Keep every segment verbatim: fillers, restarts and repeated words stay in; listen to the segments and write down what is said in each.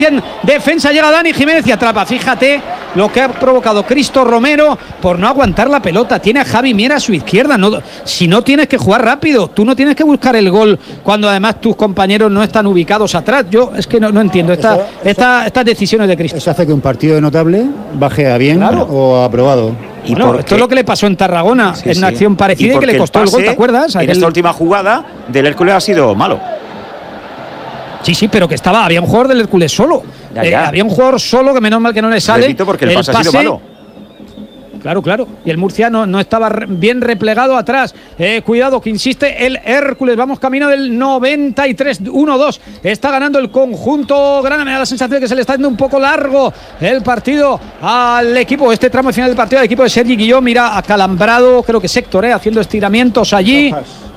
defensa, llega Dani Jiménez y atrapa. Fíjate lo que ha provocado Cristo Romero por no aguantar la pelota. Tiene a Javi Mier a su izquierda. No, si no tienes que jugar rápido, tú no tienes que buscar el gol cuando además tus compañeros no están ubicados atrás. Yo es que no, no entiendo esta, eso, esta, eso, estas decisiones de Cristo. Eso hace que un partido de notable baje a bien, claro, o aprobado. Y bueno, esto es lo que le pasó en Tarragona, sí, en una sí. acción parecida y, y que le costó el, el gol, ¿te acuerdas? En Aquel... esta última jugada del Hércules ha sido malo. Sí, sí, pero que estaba, había un jugador del Hércules solo. Ya, ya. Eh, había un jugador solo que menos mal que no le sale. Repito, porque el, el pase, pase ha sido malo. Claro, claro. Y el Murcia no, no estaba bien replegado atrás. Eh, cuidado, que insiste el Hércules. Vamos camino del noventa y tres, uno dos. Está ganando el conjunto grana. Me da la sensación de que se le está haciendo un poco largo el partido al equipo. Este tramo final del partido al equipo de Sergi Guillón. Mira, acalambrado, creo que Sector, eh, haciendo estiramientos allí.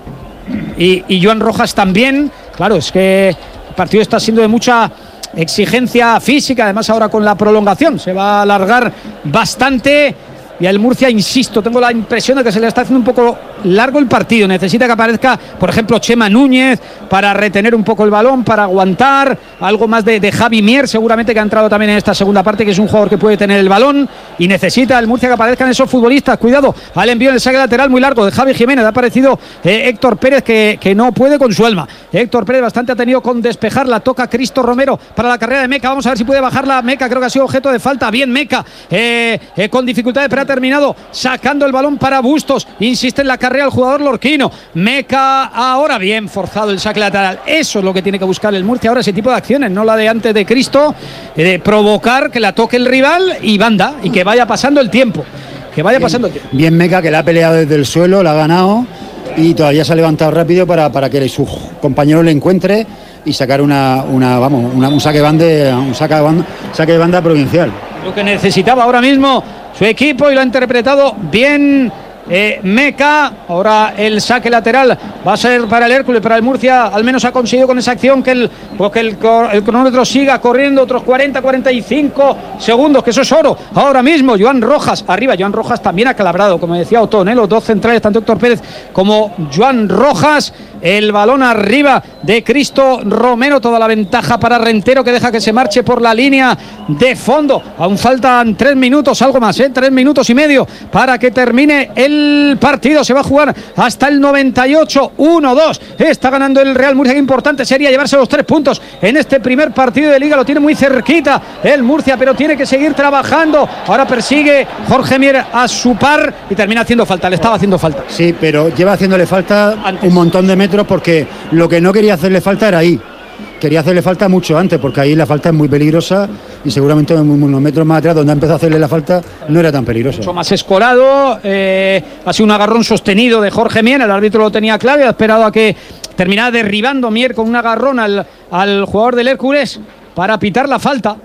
Y, y Joan Rojas también. Claro, es que el partido está siendo de mucha exigencia física. Además, ahora con la prolongación se va a alargar bastante. Y al Murcia, insisto, tengo la impresión de que se le está haciendo un poco largo el partido. Necesita que aparezca, por ejemplo, Chema Núñez para retener un poco el balón, para aguantar. Algo más de, de Javi Mier, seguramente, que ha entrado también en esta segunda parte, que es un jugador que puede tener el balón. Y necesita el Murcia que aparezcan esos futbolistas. Cuidado, al envío en el saque lateral muy largo de Javi Jiménez. Ha aparecido eh, Héctor Pérez, que, que no puede con su alma. Héctor Pérez bastante ha tenido con despejar. La toca Cristo Romero para la carrera de Meca. Vamos a ver si puede bajarla Meca. Creo que ha sido objeto de falta. Bien Meca, eh, eh, con dificultades, pero ha terminado sacando el balón para Bustos. Insiste en la carrera el jugador lorquino. Meca ahora bien forzado el saque lateral. Eso es lo que tiene que buscar el Murcia ahora, ese tipo de acciones, no la de antes de Cristo, de provocar que la toque el rival y banda, y que vaya pasando el tiempo. Que vaya bien, pasando el tiempo. Bien Meca, que la ha peleado desde el suelo, la ha ganado y todavía se ha levantado rápido para, para que su compañero le encuentre y sacar una, una vamos, una, un saque bande, un saque de banda, saque de banda provincial. Lo que necesitaba ahora mismo su equipo y lo ha interpretado bien eh, Meca. Ahora el saque lateral va a ser para el Hércules, para el Murcia. Al menos ha conseguido con esa acción que el, pues que el, el cronómetro siga corriendo otros cuarenta, cuarenta y cinco segundos, que eso es oro. Ahora mismo Joan Rojas, arriba Joan Rojas también ha calabrado, como decía Otón, ¿eh? Los dos centrales, tanto Héctor Pérez como Joan Rojas. El balón arriba de Cristo Romero, toda la ventaja para Rentero, que deja que se marche por la línea de fondo. Aún faltan tres minutos, algo más, ¿eh? tres minutos y medio para que termine el partido. Se va a jugar hasta el noventa y ocho, uno dos. Está ganando el Real Murcia, que importante sería llevarse los tres puntos en este primer partido de Liga. Lo tiene muy cerquita el Murcia, pero tiene que seguir trabajando. Ahora persigue Jorge Mier a su par y termina haciendo falta, le estaba haciendo falta. Sí, pero lleva haciéndole falta Antes. un montón de metros, porque lo que no quería hacerle falta era ahí. Quería hacerle falta mucho antes, porque ahí la falta es muy peligrosa y seguramente unos metros más atrás, donde ha empezado a hacerle la falta, no era tan peligrosa. Mucho más escorado, eh, ha sido un agarrón sostenido de Jorge Mier. El árbitro lo tenía claro y ha esperado a que terminara derribando Mier con un agarrón al, al jugador del Hércules para pitar la falta.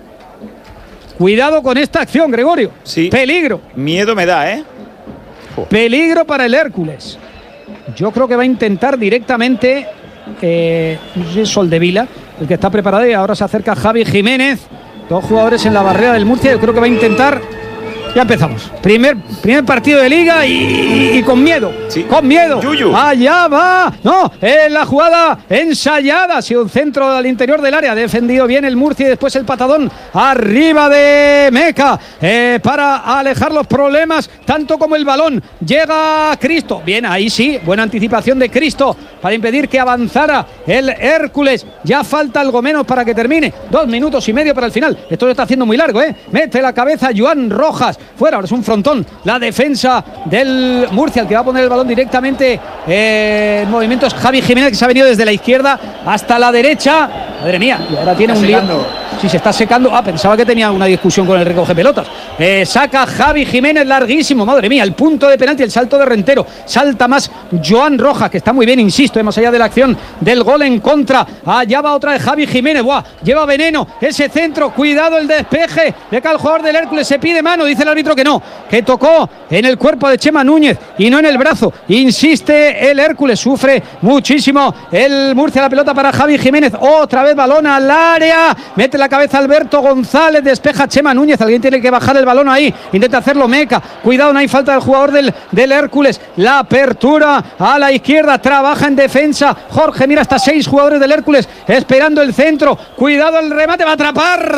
Cuidado con esta acción, Gregorio. Sí. Peligro. Miedo me da, ¿eh? Oh. Peligro para el Hércules. Yo creo que va a intentar directamente eh, Soldevila, el que está preparado, y ahora se acerca Javi Jiménez. Dos jugadores en la barrera del Murcia. Yo creo que va a intentar. Ya empezamos. Primer, primer partido de Liga y, y, y con miedo. Sí. Con miedo. Yuyu. Allá va. No, en la jugada ensayada. Ha sido un centro al interior del área. Ha defendido bien el Murcia y después el patadón arriba de Meca eh, para alejar los problemas, tanto como el balón. Llega Cristo. Bien, ahí sí. Buena anticipación de Cristo para impedir que avanzara el Hércules. Ya falta algo menos para que termine. Dos minutos y medio para el final. Esto se está haciendo muy largo, ¿eh? Mete la cabeza Joan Rojas. Fuera, ahora es un frontón. La defensa del Murcia, el que va a poner el balón directamente eh, en movimientos. Javi Jiménez, que se ha venido desde la izquierda hasta la derecha. Madre mía, y ahora tiene un lío. Sí, se está secando. Ah, pensaba que tenía una discusión con el recoge pelotas. Eh, saca Javi Jiménez larguísimo. Madre mía, el punto de penalti, el salto de Rentero. Salta más Joan Rojas, que está muy bien, insisto, más allá de la acción del gol en contra. Allá va otra de Javi Jiménez. Buah, lleva veneno ese centro. Cuidado el despeje. De cada jugador del Hércules. Se pide mano. Dice el árbitro que no, que tocó en el cuerpo de Chema Núñez y no en el brazo. Insiste el Hércules. Sufre muchísimo el Murcia. La pelota para Javi Jiménez. Otra vez balón al área. Mete la cabeza Alberto González, despeja Chema Núñez, alguien tiene que bajar el balón ahí, intenta hacerlo Meca, cuidado, no hay falta del jugador del, del Hércules, la apertura a la izquierda, trabaja en defensa Jorge, mira hasta seis jugadores del Hércules esperando el centro, cuidado el remate, va a atrapar